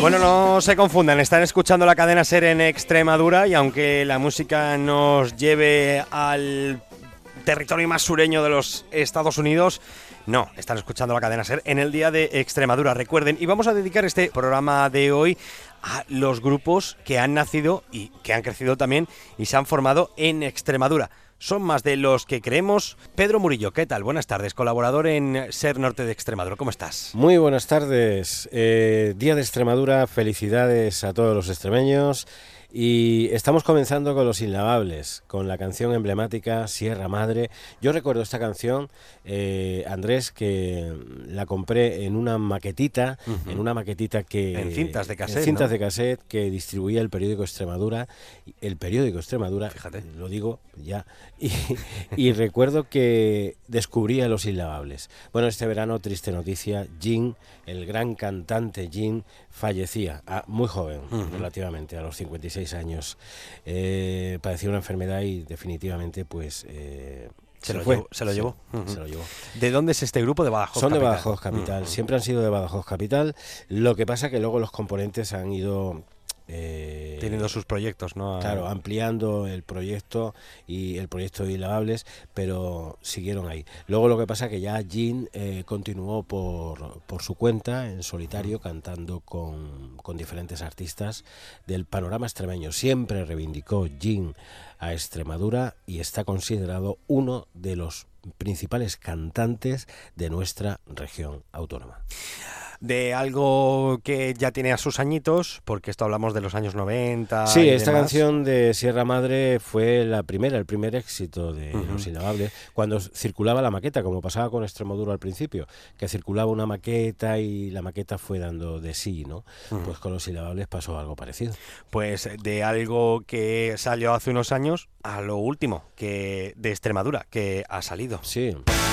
Bueno, no se confundan, están escuchando la cadena SER en Extremadura y aunque la música nos lleve al territorio más sureño de los Estados Unidos, no, están escuchando la cadena SER en el Día de Extremadura, recuerden. Y vamos a dedicar este programa de hoy a los grupos que han nacido y que han crecido también y se han formado en Extremadura. Son más de los que creemos. Pedro Murillo, ¿qué tal? Buenas tardes, colaborador en SER Norte de Extremadura. ¿Cómo estás? Muy buenas tardes. Día de Extremadura, felicidades a todos los extremeños. Y estamos comenzando con Los Inlavables, con la canción emblemática Sierra Madre. Yo recuerdo esta canción, Andrés, que la compré en una maquetita, que... En cintas de cassette, en cintas, ¿no? de cassette que distribuía el periódico Extremadura. Fíjate. Lo digo ya. Y recuerdo que descubría Los Inlavables. Bueno, este verano, triste noticia, Jim, el gran cantante Jim, fallecía muy joven, relativamente, a los 56 años. Padecía una enfermedad y definitivamente pues Se lo llevó. Se lo llevó. ¿De dónde es este grupo? De Badajoz Son capital. de Badajoz capital, siempre han sido de Badajoz capital. Lo que pasa que luego los componentes han ido teniendo sus proyectos, ¿no? Claro, ampliando el proyecto y el proyecto de Inlavables, pero siguieron ahí. Luego lo que pasa que ya Jim continuó por su cuenta, en solitario, cantando con diferentes artistas del panorama extremeño. Siempre reivindicó Jim a Extremadura y está considerado uno de los principales cantantes de nuestra región autónoma. De algo que ya tiene a sus añitos, porque esto hablamos de los años 90. Sí, y esta demás. canción de Sierra Madre fue el primer éxito de Los Inlavables, cuando circulaba la maqueta, como pasaba con Extremadura al principio, que circulaba una maqueta y la maqueta fue dando de sí, ¿no? Pues con Los Inlavables pasó algo parecido. Pues de algo que salió hace unos años a lo último que de Extremadura que ha salido. Sí.